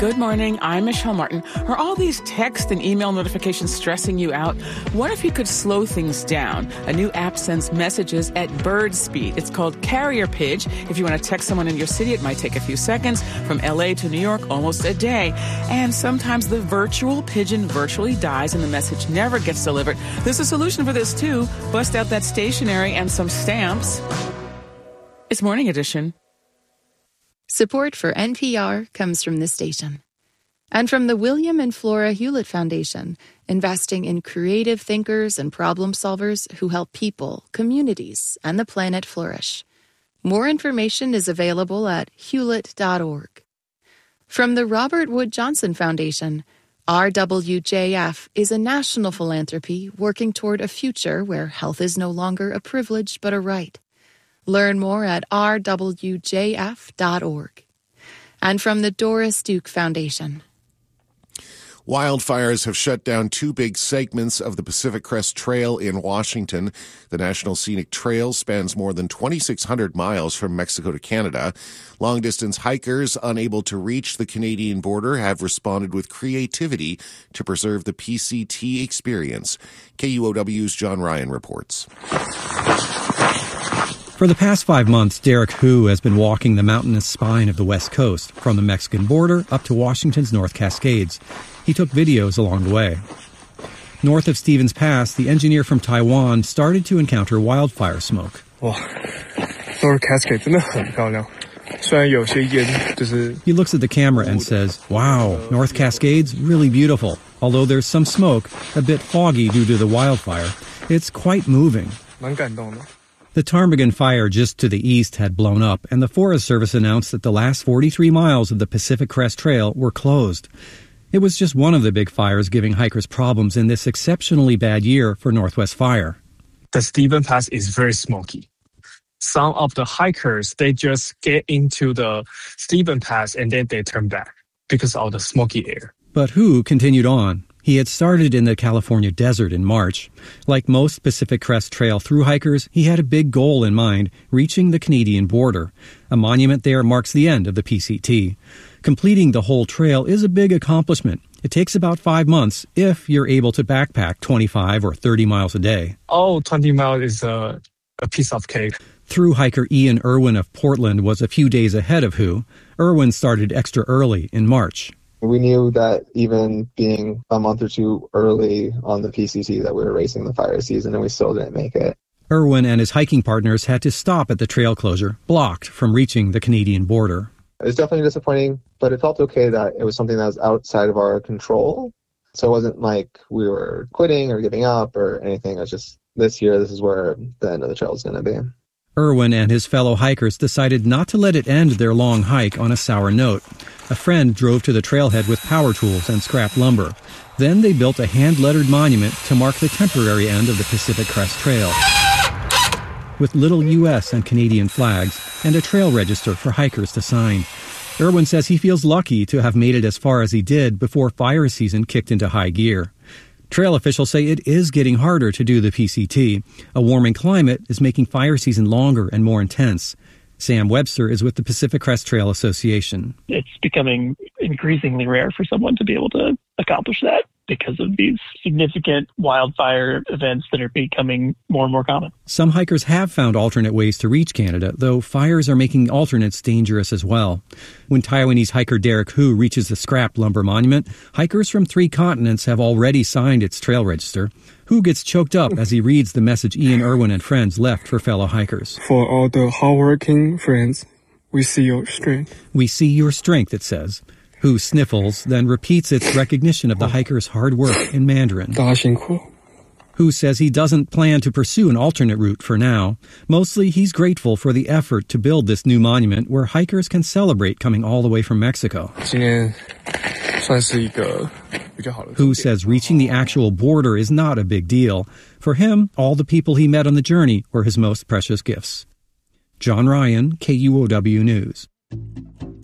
Good morning. I'm Michelle Martin. Are all these text and email notifications stressing you out? What if you could slow things down? A new app sends messages at bird speed. It's called Carrier Pidge. If you want to text someone in your city, it might take a few seconds. From LA to New York, almost a day. And sometimes the virtual pigeon virtually dies and the message never gets delivered. There's a solution for this too. Bust out that stationery and some stamps. It's Morning Edition. Support for NPR comes from this station. And from the William and Flora Hewlett Foundation, investing in creative thinkers and problem solvers who help people, communities, and the planet flourish. More information is available at hewlett.org. From the Robert Wood Johnson Foundation, RWJF is a national philanthropy working toward a future where health is no longer a privilege but a right. Learn more at rwjf.org. And from the Doris Duke Foundation. Wildfires have shut down two big segments of the Pacific Crest Trail in Washington. The National Scenic Trail spans more than 2,600 miles from Mexico to Canada. Long-distance hikers unable to reach the Canadian border have responded with creativity to preserve the PCT experience. KUOW's John Ryan reports. For the past 5 months, Derek Hu has been walking the mountainous spine of the West Coast, from the Mexican border up to Washington's North Cascades. He took videos along the way. North of Stevens Pass, the engineer from Taiwan started to encounter wildfire smoke. North Cascades 真的很漂亮。虽然有些烟就是 He looks at the camera and says, "Wow, North Cascades, really beautiful. Although there's some smoke, a bit foggy due to the wildfire. It's quite moving." 蛮感动的。 The Ptarmigan fire just to the east had blown up, and the Forest Service announced that the last 43 miles of the Pacific Crest Trail were closed. It was just one of the big fires giving hikers problems in this exceptionally bad year for Northwest Fire. The Stevens Pass is very smoky. Some of the hikers, they just get into the Stevens Pass and then they turn back because of the smoky air. But Hu continued on. He had started in the California desert in March. Like most Pacific Crest Trail thru hikers, he had a big goal in mind, reaching the Canadian border. A monument there marks the end of the PCT. Completing the whole trail is a big accomplishment. It takes about 5 months if you're able to backpack 25 or 30 miles a day. 20 miles is a piece of cake. Thru hiker Ian Irwin of Portland was a few days ahead of Hu. Irwin started extra early in March. We knew that even being a month or two early on the PCT that we were racing the fire season, and we still didn't make it. Irwin and his hiking partners had to stop at the trail closure, blocked from reaching the Canadian border. It was definitely disappointing, but it felt okay that it was something that was outside of our control. So it wasn't like we were quitting or giving up or anything. It was just this year, this is where the end of the trail is going to be. Irwin and his fellow hikers decided not to let it end their long hike on a sour note. A friend drove to the trailhead with power tools and scrap lumber. Then they built a hand-lettered monument to mark the temporary end of the Pacific Crest Trail, with little U.S. and Canadian flags and a trail register for hikers to sign. Irwin says he feels lucky to have made it as far as he did before fire season kicked into high gear. Trail officials say it is getting harder to do the PCT. A warming climate is making fire season longer and more intense. Sam Webster is with the Pacific Crest Trail Association. It's becoming increasingly rare for someone to be able to accomplish that because of these significant wildfire events that are becoming more and more common. Some hikers have found alternate ways to reach Canada, though fires are making alternates dangerous as well. When Taiwanese hiker Derek Hu reaches the scrap lumber monument, hikers from 3 continents have already signed its trail register. Hu gets choked up as he reads the message Ian Irwin and friends left for fellow hikers. For all the hardworking friends, we see your strength. We see your strength, it says. Hu sniffles, then repeats its recognition of the hikers' hard work in Mandarin. 大家辛苦。 Hu says he doesn't plan to pursue an alternate route for now. Mostly, he's grateful for the effort to build this new monument where hikers can celebrate coming all the way from Mexico. 今天算是一个比较好的。 Hu says reaching the actual border is not a big deal. For him, all the people he met on the journey were his most precious gifts. John Ryan, KUOW News.